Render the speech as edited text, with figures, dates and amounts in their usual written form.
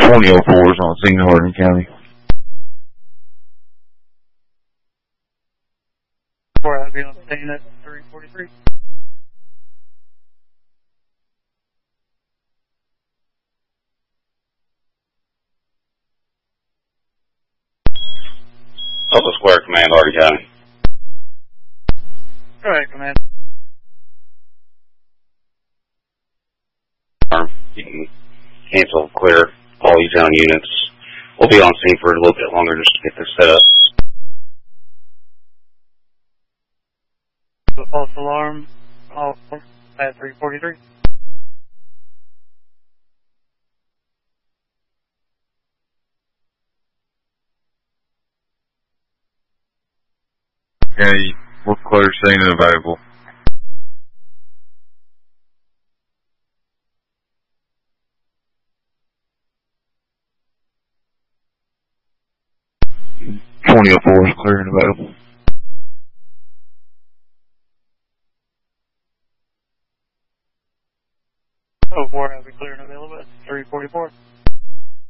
2004 is on scene in Hardin County. 4, I'll be on scene at 343. Alpha Square Command, Hardin County. Go ahead, Command. You can cancel, clear all E-Town units. We'll be on scene for a little bit longer just to get this set up. The false alarm, all at 343. Okay, we're clear, scene and available. .2004 is clear and available. Oh, 4, I'll be clear and available at 344.